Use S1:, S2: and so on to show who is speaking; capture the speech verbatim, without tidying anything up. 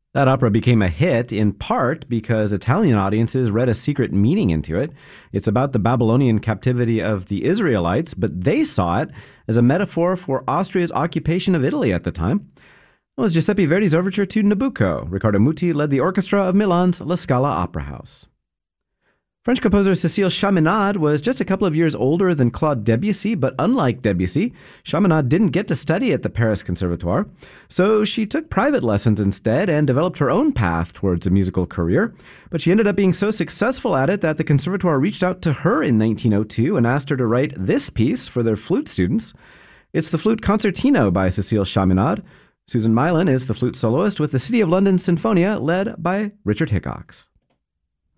S1: That opera became a hit in part because Italian audiences read a secret meaning into it. It's about the Babylonian captivity of the Israelites, but they saw it as a metaphor for Austria's occupation of Italy at the time. It was Giuseppe Verdi's overture to Nabucco. Riccardo Muti led the orchestra of Milan's La Scala Opera House. French composer Cécile Chaminade was just a couple of years older than Claude Debussy, but unlike Debussy, Chaminade didn't get to study at the Paris Conservatoire. So she took private lessons instead and developed her own path towards a musical career. But she ended up being so successful at it that the Conservatoire reached out to her in nineteen oh two and asked her to write this piece for their flute students. It's the Flute Concertino by Cécile Chaminade. Susan Mylan is the flute soloist with the City of London Sinfonia, led by Richard Hickox.